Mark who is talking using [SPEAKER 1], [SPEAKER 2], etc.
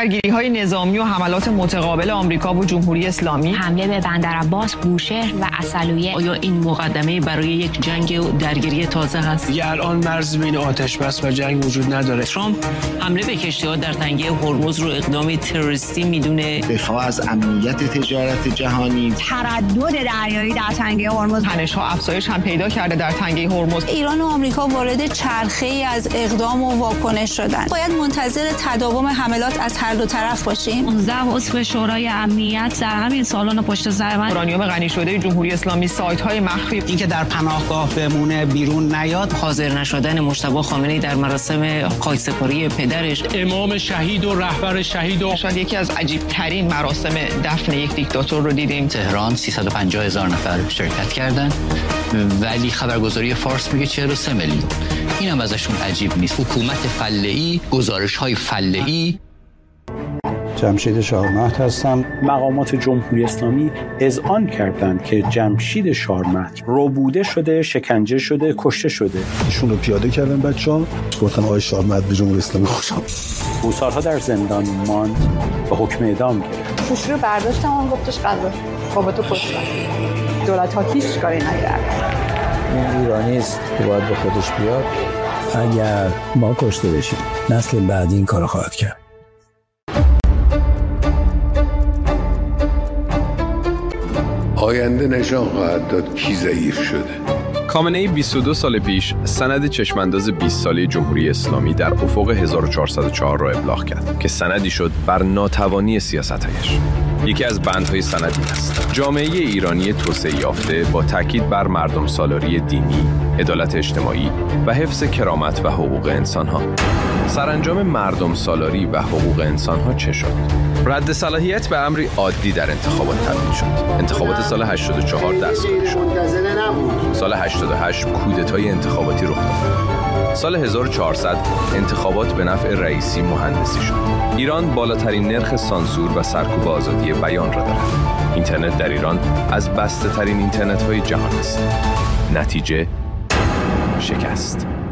[SPEAKER 1] درگیری‌های نظامی و حملات متقابل آمریکا و جمهوری اسلامی،
[SPEAKER 2] حمله به بندرعباس، بوشهر و عسلویه.
[SPEAKER 3] آیا این مقدمه برای یک جنگ و درگیری تازه هست؟
[SPEAKER 4] دیگه الان مرز بین آتش بس و جنگ وجود نداره.
[SPEAKER 3] ترامپ حمله به کشتی‌ها در تنگه هرمز رو اقدامی تروریستی میدونه.
[SPEAKER 5] دفاع از امنیت تجارت جهانی،
[SPEAKER 6] تردد دریایی در تنگه هرمز،
[SPEAKER 1] تنش‌ها افزایش هم پیدا کرده در تنگه هرمز.
[SPEAKER 6] ایران و آمریکا وارد چرخه‌ای از اقدام و واکنش شدند. باید منتظر تداوم حملات از هر دو طرف باشیم.
[SPEAKER 7] 19 عضو شورای امنیت در همین سالن پشت سر من.
[SPEAKER 1] اورانیوم غنی شده جمهوری اسلامی، سایت‌های مخفی،
[SPEAKER 8] اینکه در پناهگاه بمونه بیرون نیاد،
[SPEAKER 3] حاضر نشدن مجتبی خامنه‌ای در مراسم خاکسپاری پدرش،
[SPEAKER 4] امام شهید و رهبر شهید و
[SPEAKER 1] شاید یکی از عجیب‌ترین مراسم دفن یک دیکتاتور رو دیدیم.
[SPEAKER 9] تهران 350,000 نفر شرکت کردن ولی خبرگزاری فارس میگه 43 میلیون. اینم ازشون عجیب نیست. حکومت فله‌ای، گزارش‌های فله‌ای.
[SPEAKER 10] جمشید شارمهد هستم.
[SPEAKER 11] مقامات جمهوری اسلامی اذعان کردند که جمشید شارمهد ربوده شده، شکنجه شده، کشته شده.
[SPEAKER 10] ایشون رو پیاده کردن بچه‌ها، گفتن آقای شارمهد به جمهوری اسلامی خوش آمد.
[SPEAKER 11] او سالها در زندان ماند و حکم اعدام گرفت.
[SPEAKER 12] گوشی رو برداشتم و گفتش قضا بابا تو کشتن. دولت‌ها هیچ کاری نکرد.
[SPEAKER 13] این ایرانی است که باید به خودش بیاد. اگر ما کشته بشیم نسل بعدی این کارو خواهد کرد.
[SPEAKER 14] آینده نشان خواهد داد کی ضعیف شده.
[SPEAKER 15] خامنه‌ای 22 سال پیش سند چشمانداز 20 ساله جمهوری اسلامی در افق 1404 را ابلاغ کرد که سندی شد بر ناتوانی سیاست‌هایش. یکی از بندهای سندی است: جامعه ایرانی توسعه یافته با تاکید بر مردم سالاری دینی، عدالت اجتماعی و حفظ کرامت و حقوق انسان‌ها. سرانجام مردم سالاری و حقوق انسان‌ها چه شد؟ رد صلاحیت به امری عادی در انتخابات تبدیل شد. انتخابات سال 84 دستکاری شد. سال 88 کودتای انتخاباتی رخ داد. سال 1400 انتخابات به نفع رئیسی مهندسی شد. ایران بالاترین نرخ سانسور و سرکوب آزادی بیان را دارد. اینترنت در ایران از بسته ترین اینترنت‌های جهان است. نتیجه شکست.